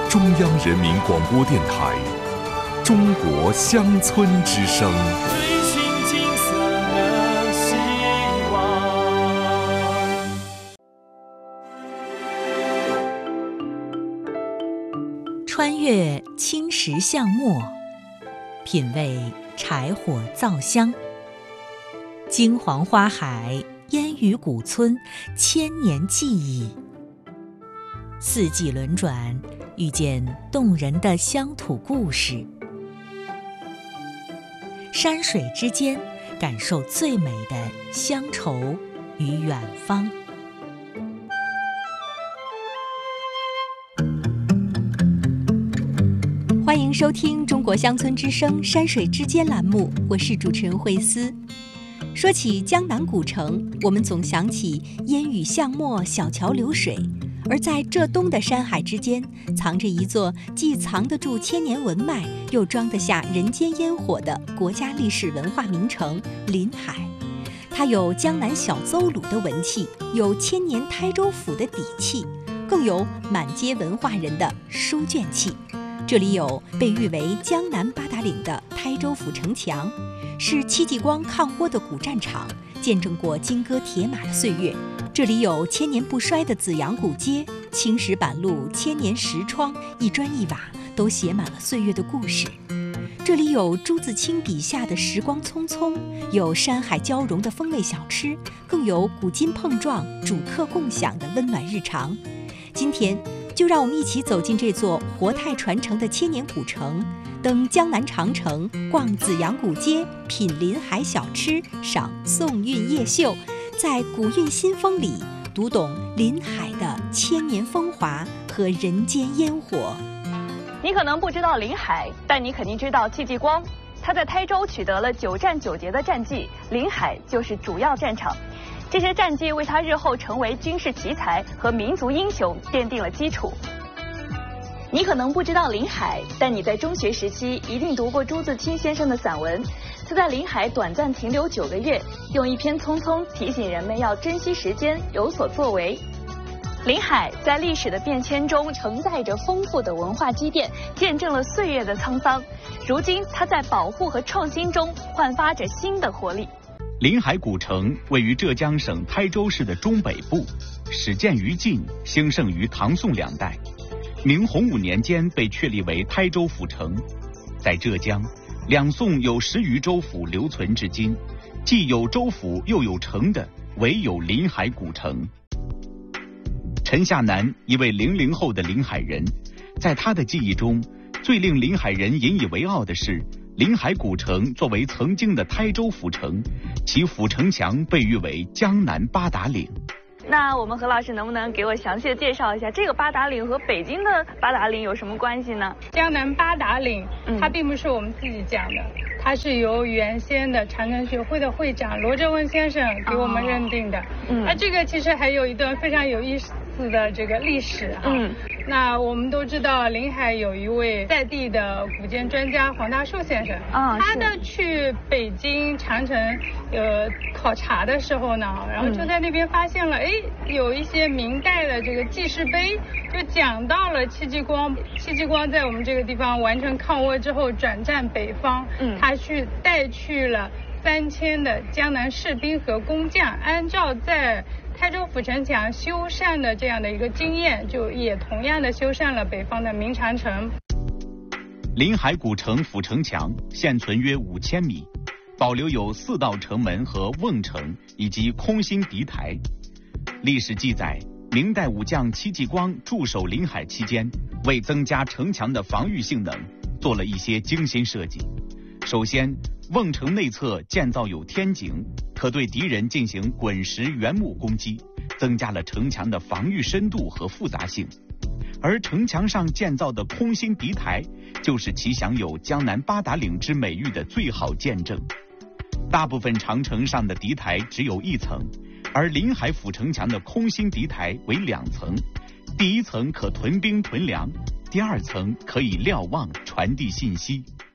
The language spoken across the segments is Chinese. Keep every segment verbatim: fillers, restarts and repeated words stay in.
中央人民广播电台中国乡村之声。 追寻金色的希望。 穿越青石巷陌，品味柴火皂香。金黄花海，烟雨古村，千年记忆。四季轮转，遇见动人的乡土故事。山水之间，感受最美的乡愁与远方。欢迎收听中国乡村之声山水之间栏目，我是主持人慧思。说起江南古城，我们总想起烟雨巷陌，小桥流水，而在浙东的山海之间，藏着一座既藏得住千年文脉，又装得下人间烟火的国家历史文化名城临海。它有江南小邹鲁的文气，有千年台州府的底气，更有满街文化人的书卷气。这里有被誉为江南八达岭的台州府城墙，是戚继光抗倭的古战场，见证过金戈铁马的岁月。这里有千年不衰的紫阳古街，青石板路，千年石窗，一砖一瓦都写满了岁月的故事。这里有朱自清笔下的时光匆匆，有山海交融的风味小吃，更有古今碰撞、主客共享的温暖日常。今天就让我们一起走进这座活态传承的千年古城，登江南长城，逛紫阳古街，品临海小吃，赏宋韵夜秀，在古韵新风里读懂临海的千年风华和人间烟火。 你可能不知道临海，但你肯定知道戚继光。他在台州取得了九战九捷的战绩，临海就是主要战场。这些战绩为他日后成为军事奇才和民族英雄奠定了基础。你可能不知道临海，但你在中学时期一定读过朱自清先生的散文。他在临海短暂停留九个月，用一篇《匆匆》提醒人们要珍惜时间，有所作为。临海在历史的变迁中承载着丰富的文化积淀，见证了岁月的沧桑。如今，它在保护和创新中焕发着新的活力。 临海古城位于浙江省台州市的中北部，始建于晋，兴盛于唐宋两代。明洪武年间被确立为台州府城。在浙江，两宋有十余州府留存至今，既有州府又有城的，唯有临海古城。陈夏南，一位零零后的临海人，在他的记忆中，最令临海人引以为傲的是，临海古城作为曾经的台州府城，其府城墙被誉为江南八达岭。 那我们何老师能不能给我详细的介绍一下，这个八达岭和北京的八达岭有什么关系呢？ 江南八达岭，它并不是我们自己讲的，它是由原先的长城学会的会长罗振文先生给我们认定的。嗯，那这个其实还有一段非常有意思的这个历史哈。嗯，那我们都知道临海有一位在地的古建专家黄大树先生啊，他的去北京长城呃考察的时候呢，然后就在那边发现了，哎、嗯，有一些明代的这个记事碑，就讲到了戚继光，戚继光在我们这个地方完成抗倭之后转战北方，嗯，他去带去了三千的江南士兵和工匠，按照在台州府城墙修缮的这样的一个经验，就也同样的修缮了北方的明长城。 临海古城府城墙现存约五千米，保留有四道城门和瓮城以及空心敌台。历史记载，明代武将戚继光驻守临海期间，为增加城墙的防御性能，做了一些精心设计。首先，瓮城内侧建造有天井，可对敌人进行滚石圆木攻击，增加了城墙的防御深度和复杂性。而城墙上建造的空心敌台，就是其享有江南八达岭之美誉的最好见证。大部分长城上的敌台只有一层，而临海府城墙的空心敌台为两层，第一层可屯兵屯粮，第二层可以瞭望传递信息。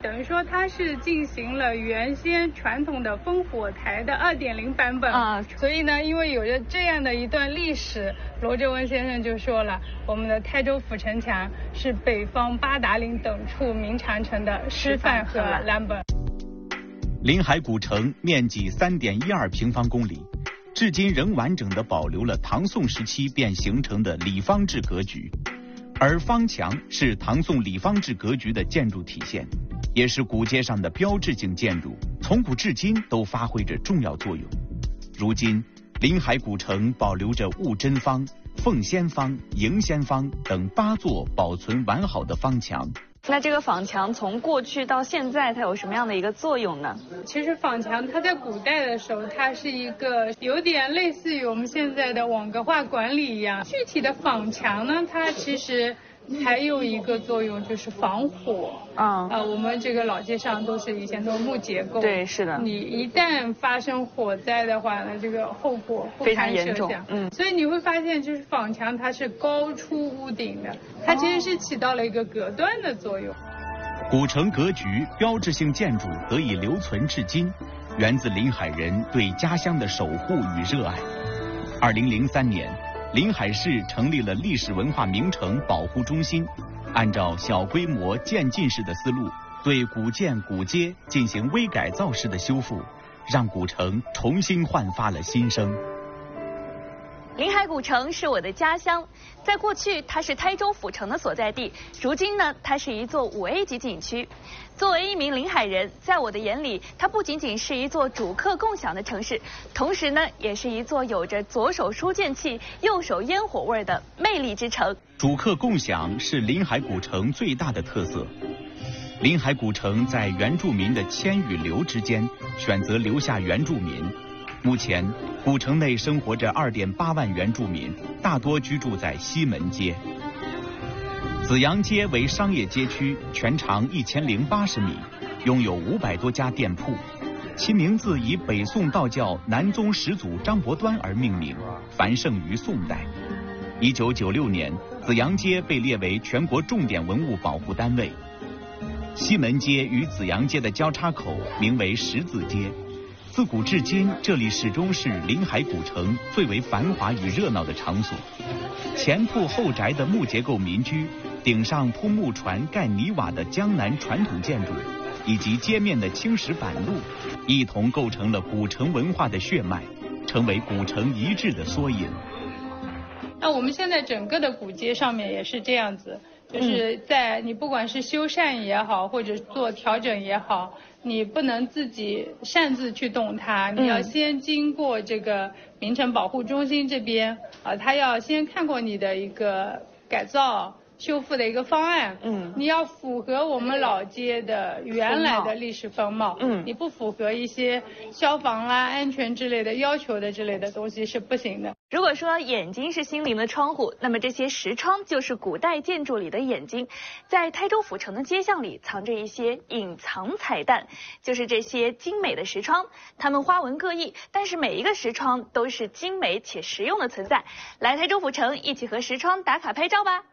等于说它是进行了原先传统的烽火台的 二点零 版本啊，所以呢，因为有着这样的一段历史，罗振温先生就说了，我们的台州府城墙是北方八达岭等处明长城的示范和蓝本。 临海古城面积 三点一二 平方公里，至今仍完整地保留了唐宋时期便形成的里方制格局，而方墙是唐宋里方制格局的建筑体现，也是古街上的标志性建筑，从古至今都发挥着重要作用。如今，临海古城保留着雾真方、凤仙方、迎仙方等八座保存完好的方墙。 那这个坊墙从过去到现在，它有什么样的一个作用呢？ 其实坊墙它在古代的时候，它是一个有点类似于我们现在的网格化管理一样。具体的坊墙呢，它其实还有一个作用就是防火啊。呃，我们这个老街上都是以前都是木结构， 对，是的。 你一旦发生火灾的话呢，这个后果不堪设想。嗯，所以你会发现，就是坊墙它是高出屋顶的，它其实是起到了一个隔断的作用。 古城格局标志性建筑得以留存至今，源自临海人对家乡的守护与热爱。二零零三年。临海市成立了历史文化名城保护中心，按照小规模渐进式的思路，对古建古街进行微改造式的修复，让古城重新焕发了新生。 临海古城是我的家乡，在过去它是台州府城的所在地，如今呢，它是一座五 A 级景区。作为一名临海人，在我的眼里，它不仅仅是一座主客共享的城市，同时呢，也是一座有着左手书卷气、右手烟火味的魅力之城。 主客共享是临海古城最大的特色。临海古城在原住民的迁与留之间，选择留下原住民。目前，古城内生活着 二点八万原住民，大多居住在西门街。紫阳街为商业街区，全长一千零八十米，拥有五百多家店铺。其名字以北宋道教南宗始祖张伯端而命名，繁盛于宋代。一九九六年，紫阳街被列为全国重点文物保护单位。西门街与紫阳街的交叉口名为十字街。自古至今，这里始终是临海古城最为繁华与热闹的场所。前铺后宅的木结构民居，顶上铺木船盖泥瓦的江南传统建筑，以及街面的青石板路，一同构成了古城文化的血脉，成为古城遗志的缩影。 那我们现在整个的古街上面也是这样子，就是在你不管是修缮也好，或者做调整也好，你不能自己擅自去动它，你要先经过这个名城保护中心这边啊，他要先看过你的一个改造修复的一个方案，嗯，你要符合我们老街的原来的历史风貌，嗯，你不符合一些消防啦、安全之类的要求的之类的东西是不行的。 如果说眼睛是心灵的窗户，那么这些石窗就是古代建筑里的眼睛。在台州府城的街巷里藏着一些隐藏彩蛋，就是这些精美的石窗，它们花纹各异，但是每一个石窗都是精美且实用的存在。来台州府城，一起和石窗打卡拍照吧。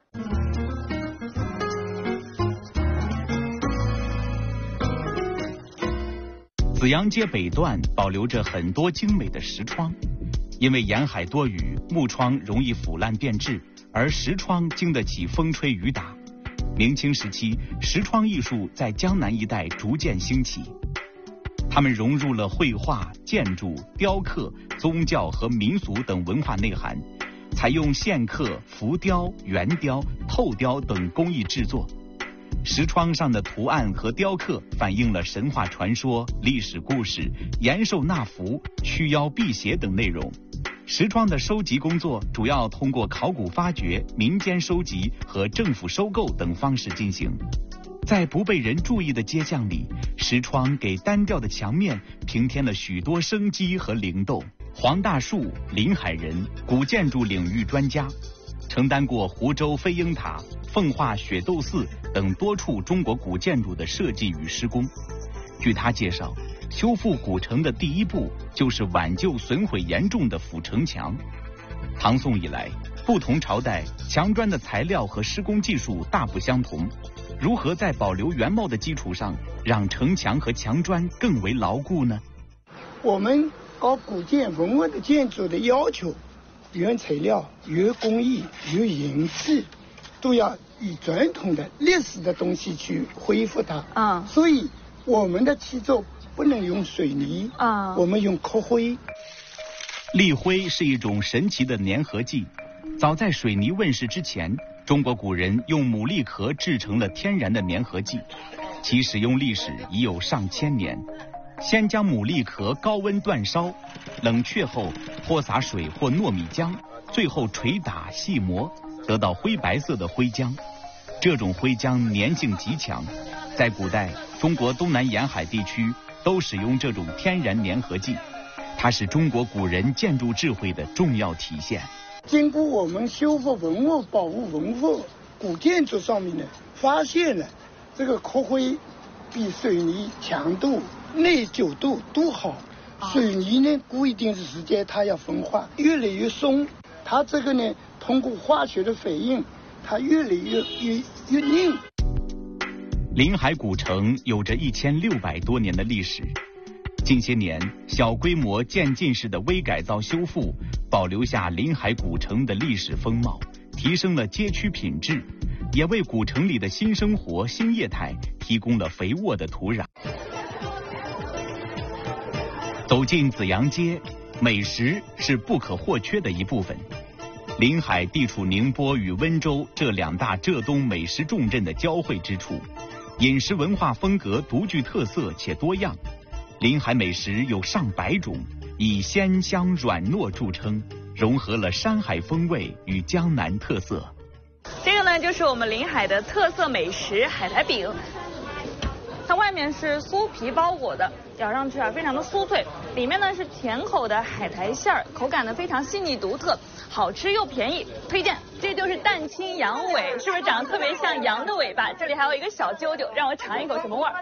紫阳街北段保留着很多精美的石窗，因为沿海多雨，木窗容易腐烂变质，而石窗经得起风吹雨打。明清时期，石窗艺术在江南一带逐渐兴起，它们融入了绘画、建筑、雕刻、宗教和民俗等文化内涵，采用线刻、浮雕、圆雕、透雕等工艺制作。石窗上的图案和雕刻反映了神话传说、历史故事、延寿纳福、驱妖辟邪等内容。石窗的收集工作主要通过考古发掘、民间收集和政府收购等方式进行。在不被人注意的街巷里，石窗给单调的墙面平添了许多生机和灵动。黄大树，临海人，古建筑领域专家，承担过湖州飞鹰塔、奉化雪窦寺等多处中国古建筑的设计与施工。据他介绍，修复古城的第一步就是挽救损毁严重的府城墙。唐宋以来， 不同朝代墙砖的材料和施工技术大不相同，如何在保留原貌的基础上，让城墙和墙砖更为牢固呢？ 我们搞古建文物的建筑的要求，原材料、原工艺、原形器，都要以传统的历史的东西去恢复它。 啊， 所以我们的砌作不能用水泥，啊，我们用刻灰。 砾灰是一种神奇的粘合剂。早在水泥问世之前，中国古人用牡蛎壳制成了天然的粘合剂，其使用历史已有上千年。先将牡蛎壳高温煅烧，冷却后泼洒水或糯米浆，最后捶打细磨，得到灰白色的灰浆。这种灰浆粘性极强，在古代中国东南沿海地区都使用这种天然粘合剂，它是中国古人建筑智慧的重要体现。 经过我们修复文物、保护文物、古建筑上面呢，发现了这个刻灰比水泥强度、耐久度都好。水泥呢，过一定的时间它要风化，越来越松。它这个呢，通过化学的反应，它越来越越越硬。 临海古城有着一千六百多年的历史。近些年，小规模渐进式的微改造修复，保留下临海古城的历史风貌，提升了街区品质，也为古城里的新生活、新业态提供了肥沃的土壤。走进紫阳街，美食是不可或缺的一部分。临海地处宁波与温州这两大浙东美食重镇的交汇之处，饮食文化风格独具特色且多样。临海美食有上百种，以鲜香软糯著称，融合了山海风味与江南特色。 这个呢，就是我们临海的特色美食海苔饼。它外面是酥皮包裹的，咬上去啊非常的酥脆，里面呢是甜口的海苔馅儿，口感呢非常细腻独特，好吃又便宜，推荐。这就是蛋清羊尾，是不是长得特别像羊的尾巴？这里还有一个小揪揪，让我尝一口什么味儿？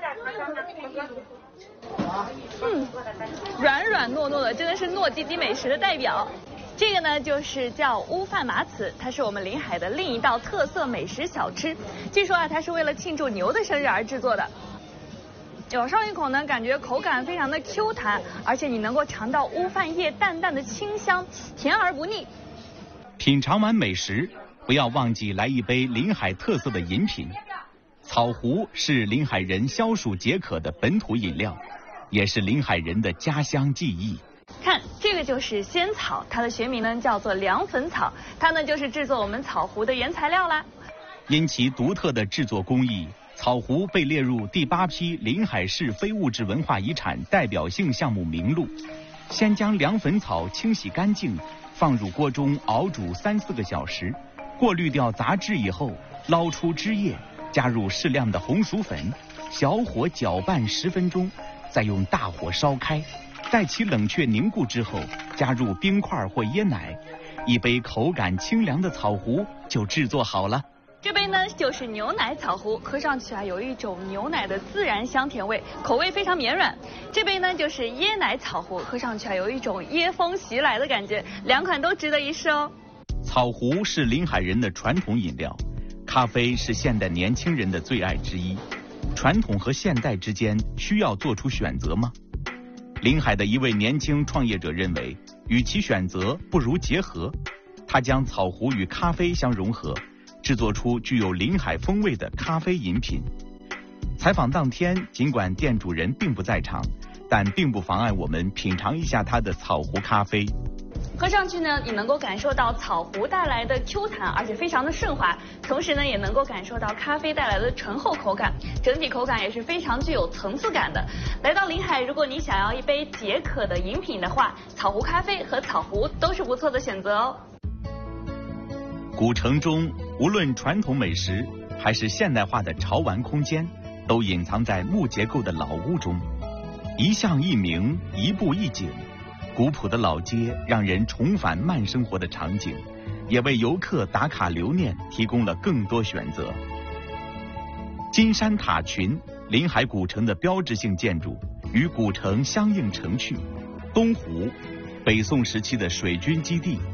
嗯，软软糯糯的，真的是糯叽叽美食的代表。这个呢就是叫乌饭麻糍，它是我们临海的另一道特色美食小吃。据说啊，它是为了庆祝牛的生日而制作的。咬上一口呢，感觉口感非常的 Q 弹，而且你能够尝到乌饭叶淡淡的清香，甜而不腻。 品尝完美食，不要忘记来一杯临海特色的饮品。草湖是临海人消暑解渴的本土饮料，也是临海人的家乡记忆。 看，这个就是仙草，它的学名呢叫做凉粉草，它呢就是制作我们草湖的原材料啦。 因其独特的制作工艺，草湖被列入第八批临海市非物质文化遗产代表性项目名录。先将凉粉草清洗干净，放入锅中熬煮三四个小时，过滤掉杂质以后，捞出汁液，加入适量的红薯粉，小火搅拌十分钟，再用大火烧开，待其冷却凝固之后，加入冰块或椰奶，一杯口感清凉的草湖就制作好了。 这杯呢就是牛奶草湖，喝上去啊有一种牛奶的自然香甜味，口味非常绵软。这杯呢就是椰奶草湖，喝上去啊有一种椰风袭来的感觉，两款都值得一试哦。 草湖是临海人的传统饮料，咖啡是现代年轻人的最爱之一。传统和现代之间需要做出选择吗？临海的一位年轻创业者认为，与其选择，不如结合。他将草湖与咖啡相融合，制作出具有临海风味的咖啡饮品。采访当天，尽管店主人并不在场，但并不妨碍我们品尝一下他的草湖咖啡。 喝上去呢，你能够感受到草湖带来的 Q 弹，而且非常的顺滑，同时呢，也能够感受到咖啡带来的醇厚口感，整体口感也是非常具有层次感的。来到临海，如果你想要一杯解渴的饮品的话，草湖咖啡和草湖都是不错的选择哦。 古城中，无论传统美食还是现代化的潮玩空间，都隐藏在木结构的老屋中，一巷一名，一步一景。古朴的老街让人重返慢生活的场景，也为游客打卡留念提供了更多选择。金山塔群，临海古城的标志性建筑，与古城相映成趣。东湖，北宋时期的水军基地。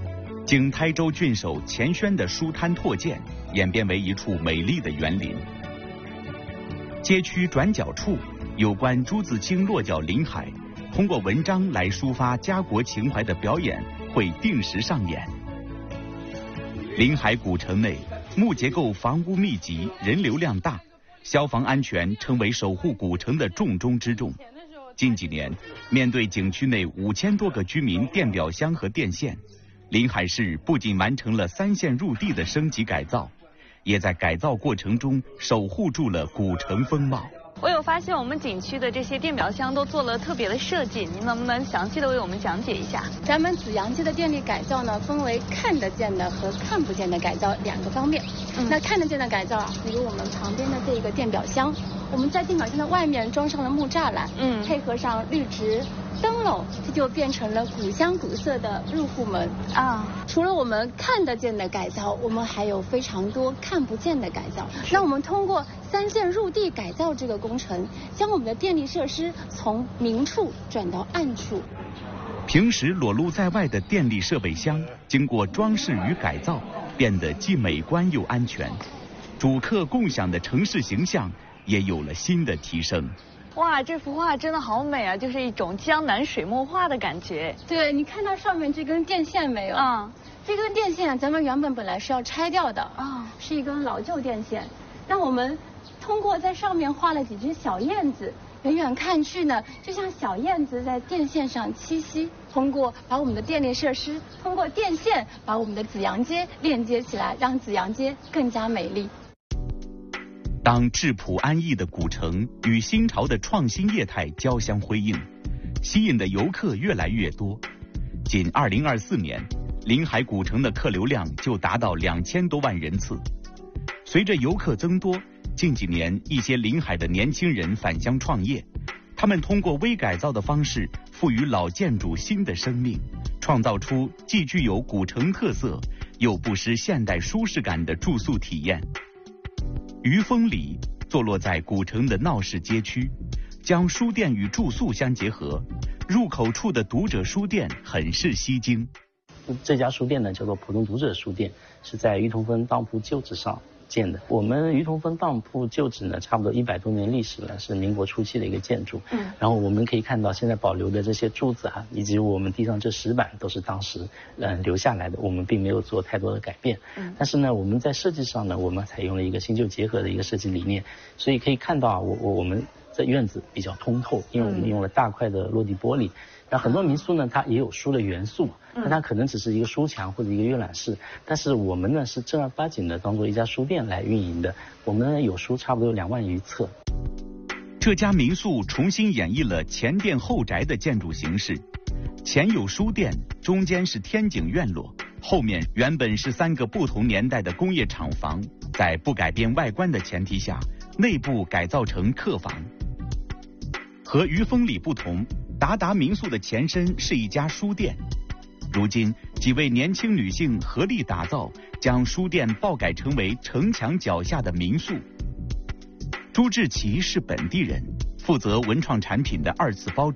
经台州郡守钱轩的书摊拓建，演变为一处美丽的园林。街区转角处，有关朱自清落脚临海，通过文章来抒发家国情怀的表演会定时上演。临海古城内，木结构房屋密集，人流量大，消防安全成为守护古城的重中之重。近几年，面对景区内五千多个居民电表箱和电线，临海市不仅完成了三线入地的升级改造，也在改造过程中守护住了古城风貌。 我有发现我们景区的这些电表箱都做了特别的设计，您能不能详细的为我们讲解一下？ 咱们紫阳街的电力改造呢，分为看得见的和看不见的改造两个方面。嗯、那看得见的改造啊，比如我们旁边的这个电表箱，我们在电表箱的外面装上了木栅栏，嗯，配合上绿植、灯笼，这就变成了古香古色的入户门啊。除了我们看得见的改造，我们还有非常多看不见的改造。那我们通过三线入地改造这个工程，将我们的电力设施从明处转到暗处。 平时裸露在外的电力设备箱，经过装饰与改造，变得既美观又安全。主客共享的城市形象也有了新的提升。 哇，这幅画真的好美啊，就是一种江南水墨画的感觉。 对，你看到上面这根电线没有？啊、嗯，这根电线咱们原本本来是要拆掉的啊，是一根老旧电线。那我们通过在上面画了几只小燕子，远远看去呢，就像小燕子在电线上栖息。通过把我们的电力设施，通过电线把我们的紫阳街链接起来，让紫阳街更加美丽。 当质朴安逸的古城与新潮的创新业态交相辉映，吸引的游客越来越多。仅二零二四年，临海古城的客流量就达到两千多万人次。随着游客增多，近几年一些临海的年轻人返乡创业，他们通过微改造的方式，赋予老建筑新的生命，创造出既具有古城特色，又不失现代舒适感的住宿体验。余风里坐落在古城的闹市街区，将书店与住宿相结合，入口处的读者书店很是吸睛。 这家书店呢叫做浦东读者书店，是在余同峰当铺旧址上建的。我们余同峰当铺旧址呢，差不多一百多年历史了，是民国初期的一个建筑。嗯，然后我们可以看到现在保留的这些柱子啊，以及我们地上这石板都是当时嗯留下来的，我们并没有做太多的改变。嗯，但是呢，我们在设计上呢，我们采用了一个新旧结合的一个设计理念，所以可以看到啊，我我我们这院子比较通透，因为我们用了大块的落地玻璃。那很多民宿呢，它也有书的元素，但它可能只是一个书墙或者一个阅览室，但是我们呢是正儿八经的当做一家书店来运营的。我们呢有书差不多有两万余册。 这家民宿重新演绎了前店后宅的建筑形式，前有书店，中间是天井院落，后面原本是三个不同年代的工业厂房，在不改变外观的前提下，内部改造成客房。和余风里不同，达达民宿的前身是一家书店，如今几位年轻女性合力打造，将书店爆改成为城墙脚下的民宿。朱志奇是本地人，负责文创产品的二次包装。